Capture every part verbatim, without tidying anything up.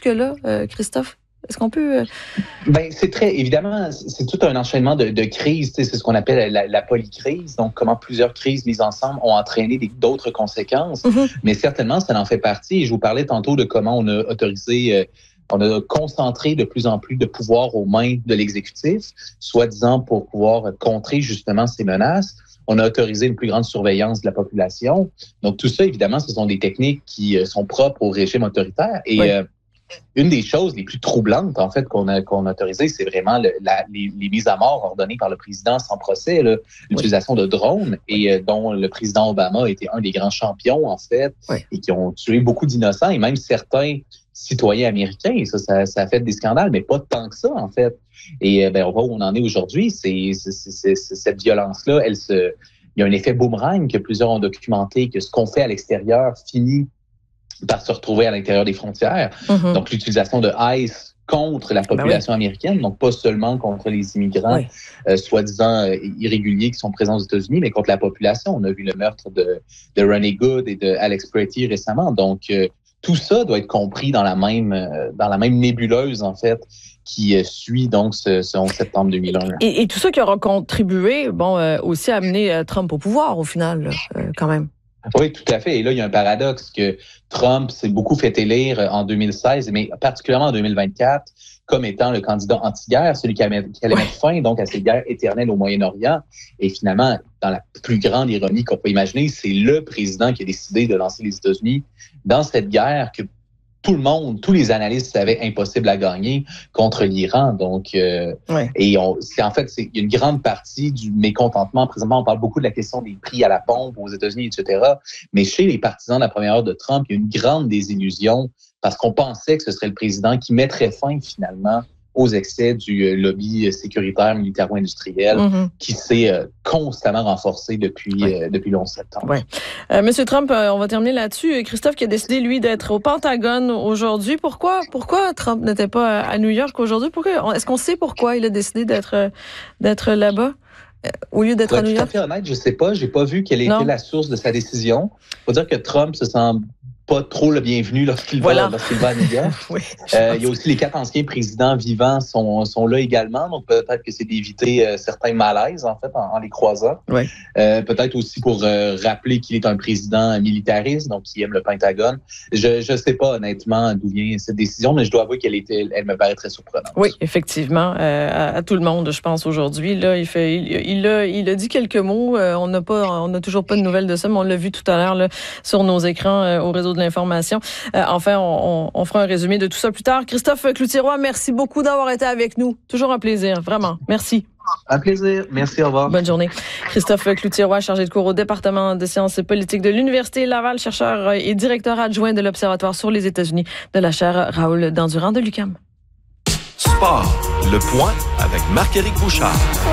jusque-là, euh, Christophe? Est-ce qu'on peut... Euh... Ben, c'est très, évidemment, c'est tout un enchaînement de, de crises. C'est ce qu'on appelle la, la polycrise. Donc, comment plusieurs crises mises ensemble ont entraîné des, d'autres conséquences. Mm-hmm. Mais certainement, ça en fait partie. Et je vous parlais tantôt de comment on a autorisé... Euh, on a concentré de plus en plus de pouvoir aux mains de l'exécutif, soi-disant pour pouvoir contrer justement ces menaces. On a autorisé une plus grande surveillance de la population. Donc, tout ça, évidemment, ce sont des techniques qui sont propres au régime autoritaire. Et oui. euh, une des choses les plus troublantes, en fait, qu'on a, qu'on a autorisées, c'est vraiment le, la, les, les mises à mort ordonnées par le président sans procès, là, l'utilisation oui. de drones, et euh, dont le président Obama a été un des grands champions, en fait, oui. et qui ont tué beaucoup d'innocents, et même certains citoyens américains. Et ça, ça, ça a fait des scandales, mais pas tant que ça, en fait. Et ben, on voit où on en est aujourd'hui. C'est, c'est, c'est, c'est, cette violence-là, elle se... Il y a un effet boomerang que plusieurs ont documenté, que ce qu'on fait à l'extérieur finit par se retrouver à l'intérieur des frontières. Mm-hmm. Donc, l'utilisation de ICE contre la population ben oui. américaine, donc pas seulement contre les immigrants oui. euh, soi-disant euh, irréguliers qui sont présents aux États-Unis, mais contre la population. On a vu le meurtre de, de Ronnie Good et de Alex Pretty récemment. Donc, euh, tout ça doit être compris dans la même euh, dans la même nébuleuse, en fait, qui euh, suit donc ce, ce onze septembre deux mille un. Et, et tout ça qui aura contribué, bon, euh, aussi à amener euh, Trump au pouvoir, au final, euh, quand même. Oui, tout à fait. Et là, il y a un paradoxe que Trump s'est beaucoup fait élire en deux mille seize, mais particulièrement en deux mille vingt-quatre, comme étant le candidat anti-guerre, celui qui allait mettre fin donc à ces guerres éternelles au Moyen-Orient. Et finalement, dans la plus grande ironie qu'on peut imaginer, c'est le président qui a décidé de lancer les États-Unis dans cette guerre que tout le monde, tous les analystes savaient impossible à gagner contre l'Iran. Donc, euh, ouais. et on, c'est en fait, c'est une grande partie du mécontentement. Présentement, on parle beaucoup de la question des prix à la pompe aux États-Unis, et cetera. Mais chez les partisans de la première heure de Trump, il y a une grande désillusion parce qu'on pensait que ce serait le président qui mettrait fin finalement aux excès du lobby sécuritaire militaro-industriel mm-hmm. qui s'est euh, constamment renforcé depuis, ouais. euh, depuis le onze septembre. Ouais. Euh, Monsieur Trump, euh, on va terminer là-dessus. Christophe qui a décidé, lui, d'être au Pentagone aujourd'hui. Pourquoi, pourquoi Trump n'était pas à New York aujourd'hui? Pourquoi? Est-ce qu'on sait pourquoi il a décidé d'être, d'être là-bas? Au lieu d'être Pour à New York? Tout à fait honnête, je ne sais pas. Je n'ai pas vu quelle était la source de sa décision. Il faut dire que Trump se sent pas trop le bienvenu lorsqu'il, voilà. va, lorsqu'il va à New York. oui, euh, il y a aussi les quatre anciens présidents vivants sont, sont là également, donc peut-être que c'est d'éviter euh, certains malaises, en fait, en, en les croisant. Oui. Euh, peut-être aussi pour euh, rappeler qu'il est un président militariste, donc qui aime le Pentagone. Je ne sais pas honnêtement d'où vient cette décision, mais je dois avouer qu'elle était, elle me paraît très surprenante. Oui, effectivement, euh, à, à tout le monde, je pense, aujourd'hui. Là, il, fait, il, il, a, il a dit quelques mots, euh, on n'a pas, on n'a toujours pas de nouvelles de ça, mais on l'a vu tout à l'heure là, sur nos écrans euh, au réseau de l'information. Euh, enfin, on, on, on fera un résumé de tout ça plus tard. Christophe Cloutier-Roy, merci beaucoup d'avoir été avec nous. Toujours un plaisir, vraiment. Merci. Un plaisir. Merci, au revoir. Bonne journée. Christophe Cloutier-Roy, chargé de cours au département de sciences politiques de l'Université Laval, chercheur et directeur adjoint de l'Observatoire sur les États-Unis de la chaire Raoul Dandurand de l'U Q A M. Sport, le point avec Marc-Éric Bouchard.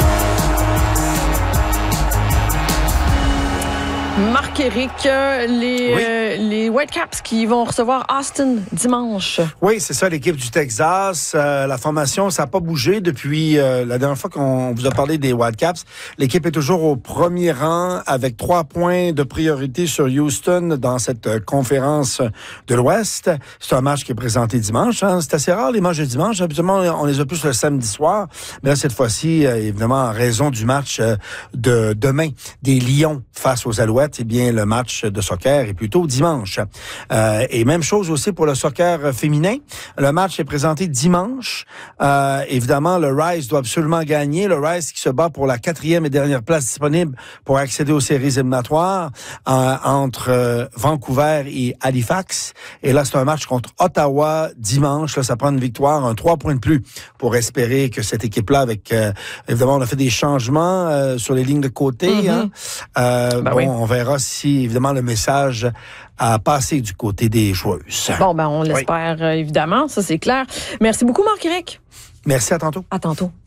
Marc-Éric, les, oui. euh, les Whitecaps qui vont recevoir Austin dimanche. Oui, c'est ça, l'équipe du Texas. Euh, la formation, ça n'a pas bougé depuis euh, la dernière fois qu'on vous a parlé des Whitecaps. L'équipe est toujours au premier rang avec trois points de priorité sur Houston dans cette euh, conférence de l'Ouest. C'est un match qui est présenté dimanche. Hein. C'est assez rare, les matchs de dimanche. Habituellement, on les a plus le samedi soir. Mais là, cette fois-ci, euh, évidemment, en raison du match euh, de demain des Lions face aux Alouettes, eh bien, le match de soccer est plutôt dimanche. Euh, et même chose aussi pour le soccer féminin. Le match est présenté dimanche. Euh, évidemment, le Rice doit absolument gagner. Le Rice qui se bat pour la quatrième et dernière place disponible pour accéder aux séries éliminatoires euh, entre euh, Vancouver et Halifax. Et là, c'est un match contre Ottawa dimanche. Là, ça prend une victoire, un trois points de plus pour espérer que cette équipe-là, avec euh, évidemment, on a fait des changements euh, sur les lignes de côté. Mm-hmm. Hein. Euh, ben bon, oui. On verra si, évidemment, le message a passé du côté des joueuses. Bon, ben on l'espère, oui. évidemment. Ça, c'est clair. Merci beaucoup, Marc-Éric. Merci, à tantôt. À tantôt.